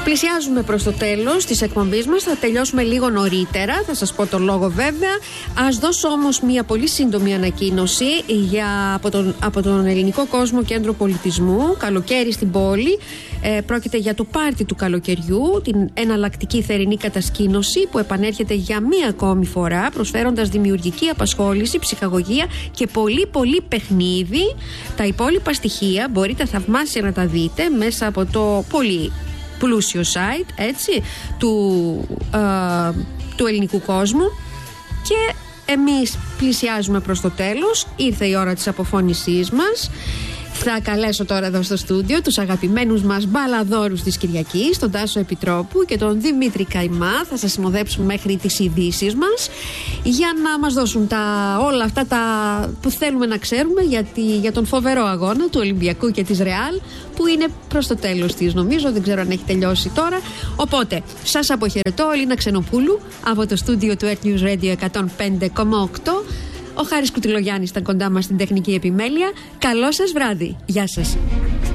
Πλησιάζουμε προς το τέλος της εκπομπής μας. Θα τελειώσουμε λίγο νωρίτερα. Θα σας πω το λόγο βέβαια. Ας δώσω όμως μια πολύ σύντομη ανακοίνωση από τον Ελληνικό Κόσμο Κέντρο Πολιτισμού. Καλοκαίρι στην πόλη. Πρόκειται για το πάρτι του καλοκαιριού, την εναλλακτική θερινή κατασκήνωση που επανέρχεται για μία ακόμη φορά, προσφέροντας δημιουργική απασχόληση, ψυχαγωγία και πολύ παιχνίδι. Τα υπόλοιπα στοιχεία μπορείτε θαυμάσια να τα δείτε μέσα από το πολύ πλούσιο site, έτσι, του Ελληνικού Κόσμου. Και εμείς πλησιάζουμε προς το τέλος. Ήρθε η ώρα της αποφώνησής μας. Θα καλέσω τώρα εδώ στο στούντιο τους αγαπημένους μας μπαλαδόρους της Κυριακής, τον Τάσο Επιτρόπου και τον Δημήτρη Καϊμά. Θα σας συνοδέψουν μέχρι τις ειδήσεις μας για να μας δώσουν όλα αυτά που θέλουμε να ξέρουμε για τον φοβερό αγώνα του Ολυμπιακού και της Ρεάλ, που είναι προς το τέλος της, νομίζω. Δεν ξέρω αν έχει τελειώσει τώρα. Οπότε σας αποχαιρετώ, Ελίνα Ξενοπούλου, από το στούντιο του Earth News Radio 105,8. Ο Χάρης Κουτριλογιάννης ήταν κοντά μας στην τεχνική επιμέλεια. Καλό σας βράδυ. Γεια σας.